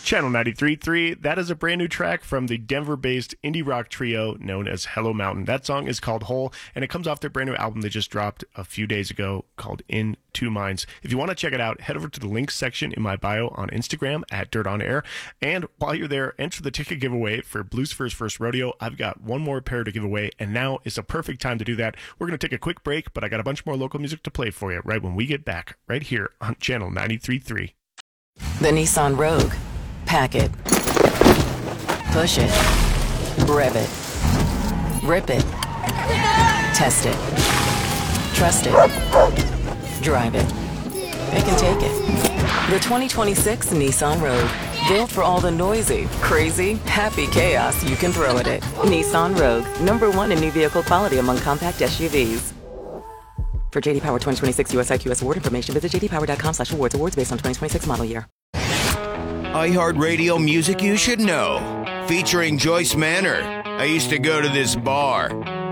Channel 93.3, that is a brand new track from the Denver-based indie rock trio known as Hello Mountain. That song is called Whole, and it comes off their brand new album they just dropped a few days ago called In Two Minds. If you want to check it out, head over to the links section in my bio on Instagram at Dirt On Air. And while you're there, enter the ticket giveaway for Blues First Rodeo. I've got one more pair to give away, and now is a perfect time to do that. We're going to take a quick break, but I got a bunch more local music to play for you right when we get back, right here on Channel 93.3. The Nissan Rogue. Pack it. Push it. Rev it. Rip it. Test it. Trust it. Drive it. Pick and take it. The 2026 Nissan Rogue. Built for all the noisy, crazy, happy chaos you can throw at it. Nissan Rogue. #1 in new vehicle quality among compact SUVs. For JD Power 2026 US IQS award information, visit jdpower.com/awards. Awards based on 2026 model year. iHeartRadio music you should know. Featuring Joyce Manor. I used to go to this bar.